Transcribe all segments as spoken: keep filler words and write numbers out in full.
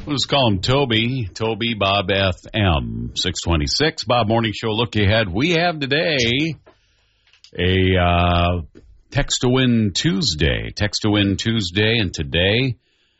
We'll just call him Toby. Toby Bob F M. six twenty-six, Bob Morning Show look ahead. We have today a uh, Text to Win Tuesday. Text to Win Tuesday, and today,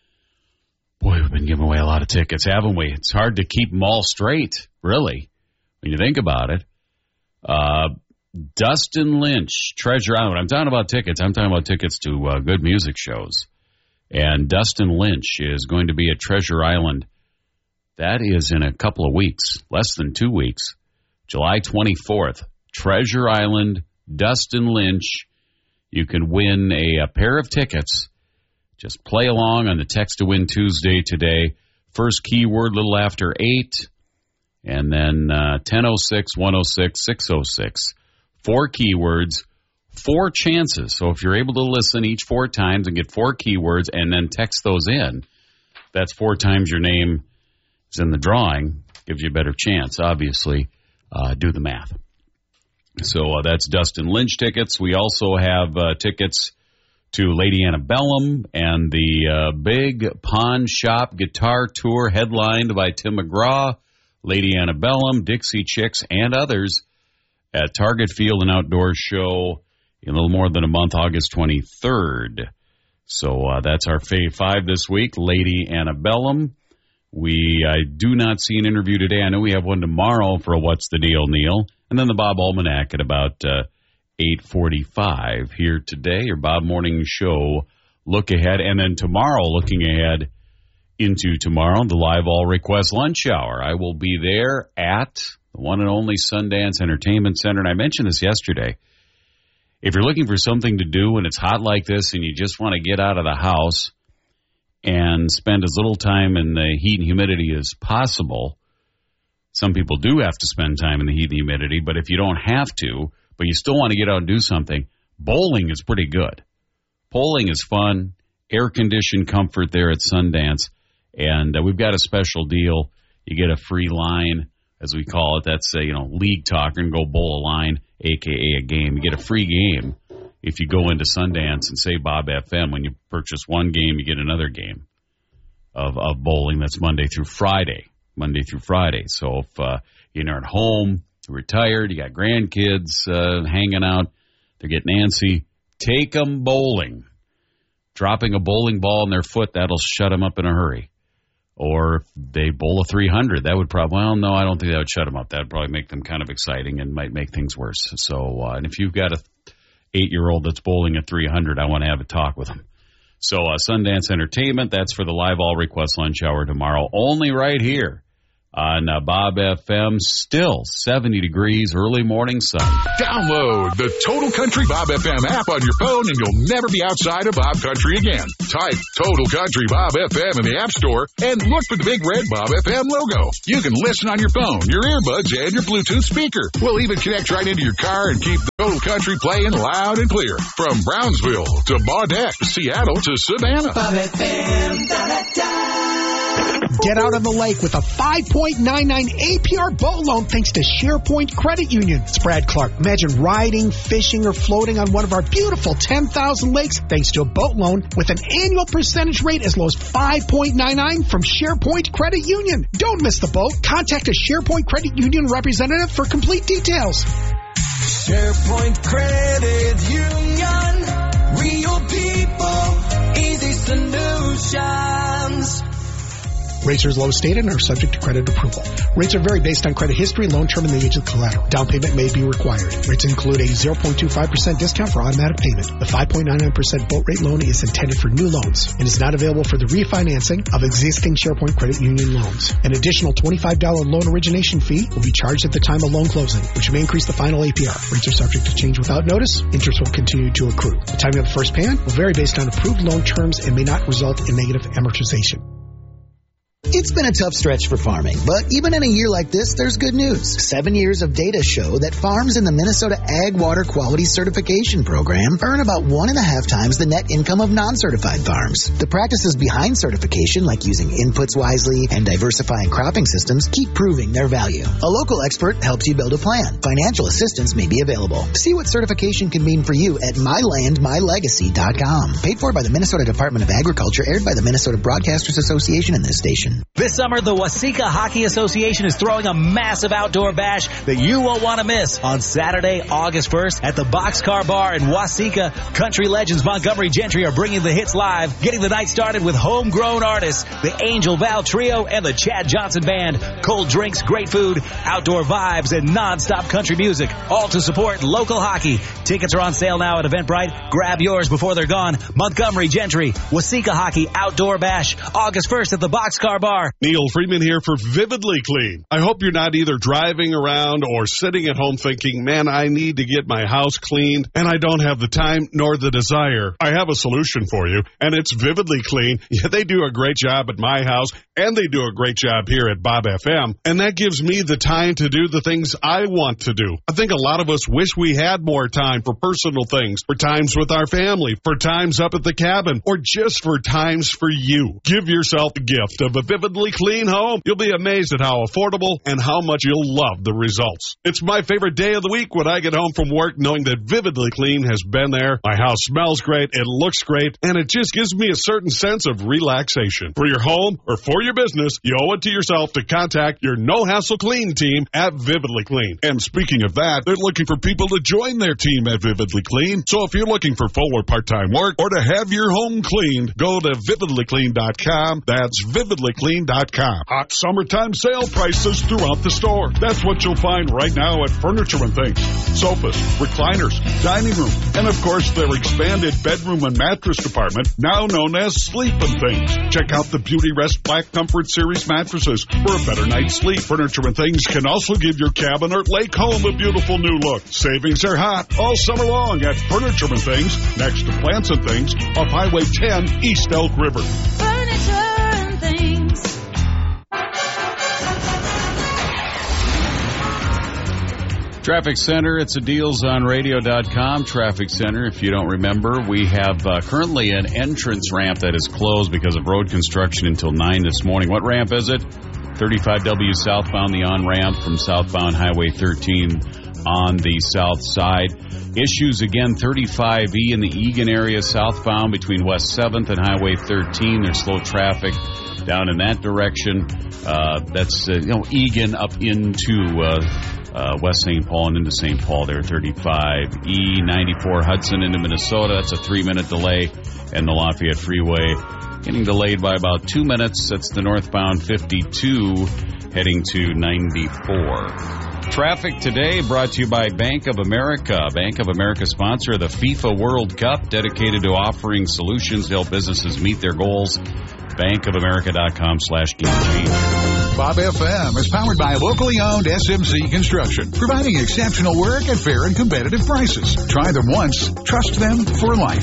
boy, we've been giving away a lot of tickets, haven't we? It's hard to keep them all straight, really, when you think about it. Uh, Dustin Lynch, Treasure Island. I'm talking about tickets. I'm talking about tickets to uh, good music shows. And Dustin Lynch is going to be at Treasure Island. That is in a couple of weeks, less than two weeks, July twenty-fourth. Treasure Island, Dustin Lynch. You can win a, a pair of tickets. Just play along on the Text to Win Tuesday today. First keyword, little after eight. And then uh, ten oh six, one oh six, six oh six. Four keywords. Four chances. So if you're able to listen each four times and get four keywords and then text those in, that's four times your name is in the drawing. Gives you a better chance, obviously. Uh, do the math. So uh, that's Dustin Lynch tickets. We also have uh, tickets to Lady Antebellum and the uh, Big Pawn Shop Guitar Tour headlined by Tim McGraw, Lady Antebellum, Dixie Chicks, and others at Target Field and Outdoor Show in a little more than a month, August twenty-third. So uh, that's our Fave Five this week, Lady Antebellum. We I do not see an interview today. I know we have one tomorrow for a What's the Deal, Neil. And then the Bob Almanac at about uh, eight forty-five here today, your Bob Morning Show look ahead. And then tomorrow, looking ahead into tomorrow, the Live All Request Lunch Hour. I will be there at the one and only Sundance Entertainment Center. And I mentioned this yesterday. If you're looking for something to do and it's hot like this and you just want to get out of the house and spend as little time in the heat and humidity as possible, some people do have to spend time in the heat and humidity, but if you don't have to, but you still want to get out and do something, bowling is pretty good. Bowling is fun, air-conditioned comfort there at Sundance, and uh, we've got a special deal. You get a free line, as we call it. That's, uh, you know, league talk, and go bowl a line, a k a a game. You get a free game if you go into Sundance and say Bob F M. When you purchase one game, you get another game of, of bowling. That's Monday through Friday. Monday through Friday. So if uh, you're at home, you're retired, you got grandkids uh, hanging out, they're getting antsy, take them bowling. Dropping a bowling ball in their foot, that'll shut them up in a hurry. Or if they bowl a three hundred, that would probably, well, no, I don't think that would shut them up. That would probably make them kind of exciting and might make things worse. So, uh, and if you've got a eight-year-old that's bowling at three hundred, I want to have a talk with them. So, uh, Sundance Entertainment, that's for the Live All Request Lunch Hour tomorrow, only right here on uh, Bob F M. Still seventy degrees, early morning sun. Download the Total Country Bob F M app on your phone and you'll never be outside of Bob Country again. Type Total Country Bob F M in the App Store and look for the big red Bob F M logo. You can listen on your phone, your earbuds, and your Bluetooth speaker. We'll even connect right into your car and keep the Total Country playing loud and clear. From Brownsville to Baudette, Seattle to Savannah. Bob F M, da-da-da. Get out on the lake with a five point nine nine A P R boat loan thanks to SharePoint Credit Union. It's Brad Clark. Imagine riding, fishing, or floating on one of our beautiful ten thousand lakes thanks to a boat loan with an annual percentage rate as low as five point nine nine from SharePoint Credit Union. Don't miss the boat. Contact a SharePoint Credit Union representative for complete details. SharePoint Credit Union. Real people. Easy solutions. Rates are as low as stated and are subject to credit approval. Rates are vary based on credit history, loan term, and the age of the collateral. Down payment may be required. Rates include a zero point two five percent discount for automatic payment. The five point nine nine percent boat rate loan is intended for new loans and is not available for the refinancing of existing SharePoint Credit Union loans. An additional twenty-five dollars loan origination fee will be charged at the time of loan closing, which may increase the final A P R. Rates are subject to change without notice. Interest will continue to accrue. The timing of the first payment will vary based on approved loan terms and may not result in negative amortization. It's been a tough stretch for farming, but even in a year like this, there's good news. Seven years of data show that farms in the Minnesota Ag Water Quality Certification Program earn about one and a half times the net income of non-certified farms. The practices behind certification, like using inputs wisely and diversifying cropping systems, keep proving their value. A local expert helps you build a plan. Financial assistance may be available. See what certification can mean for you at my land my legacy dot com. Paid for by the Minnesota Department of Agriculture, aired by the Minnesota Broadcasters Association and this station. This summer, the Waseca Hockey Association is throwing a massive outdoor bash that you won't want to miss. On Saturday, August first, at the Boxcar Bar in Waseca, country legends Montgomery Gentry are bringing the hits live, getting the night started with homegrown artists, the Angel Val Trio and the Chad Johnson Band. Cold drinks, great food, outdoor vibes, and non-stop country music, all to support local hockey. Tickets are on sale now at Eventbrite. Grab yours before they're gone. Montgomery Gentry, Waseca Hockey Outdoor Bash, August first at the Boxcar Bar. Neil Freeman here for Vividly Clean. I hope you're not either driving around or sitting at home thinking, man, I need to get my house cleaned and I don't have the time nor the desire. I have a solution for you, and it's Vividly Clean. Yeah, they do a great job at my house, and they do a great job here at Bob F M, and that gives me the time to do the things I want to do. I think a lot of us wish we had more time for personal things, for times with our family, for times up at the cabin, or just for times for you. Give yourself the gift of a Vividly Clean home. You'll be amazed at how affordable and how much you'll love the results. It's my favorite day of the week when I get home from work knowing that Vividly Clean has been there. My house smells great, it looks great, and it just gives me a certain sense of relaxation. For your home or for your business, you owe it to yourself to contact your no-hassle clean team at Vividly Clean. And speaking of that, they're looking for people to join their team at Vividly Clean. So if you're looking for full or part-time work or to have your home cleaned, go to vividly clean dot com. That's vividly clean dot com. Hot summertime sale prices throughout the store. That's what you'll find right now at Furniture and Things. Sofas, recliners, dining room, and of course their expanded bedroom and mattress department, now known as Sleep and Things. Check out the Beauty Rest Black Comfort Series mattresses for a better night's sleep. Furniture and Things can also give your cabin or lake home a beautiful new look. Savings are hot all summer long at Furniture and Things, next to Plants and Things, off Highway ten, East Elk River. Furniture and Things. Traffic Center, it's a deals on radio dot com. Traffic Center, if you don't remember, we have uh, currently an entrance ramp that is closed because of road construction until nine this morning. What ramp is it? thirty-five W southbound, the on-ramp from southbound Highway thirteen on the south side. Issues again, thirty-five E in the Eagan area southbound between West seventh and Highway thirteen. There's slow traffic down in that direction. Uh, that's, uh, you know, Eagan up into uh, uh, West Saint Paul and into Saint Paul there, thirty-five E, ninety-four Hudson into Minnesota. That's a three-minute delay. And the Lafayette Freeway getting delayed by about two minutes. That's the northbound fifty-two heading to ninety-four. Traffic today brought to you by Bank of America. Bank of America sponsor of the FIFA World Cup, dedicated to offering solutions to help businesses meet their goals. bank of america dot com slash game changer. Bob F M is powered by locally owned S M C Construction, providing exceptional work at fair and competitive prices. Try them once, trust them for life.